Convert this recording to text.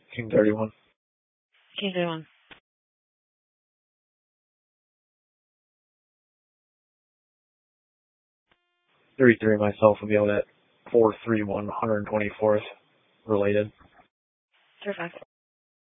King 31. King 31. 33 myself will be out at 431 124th related. 35.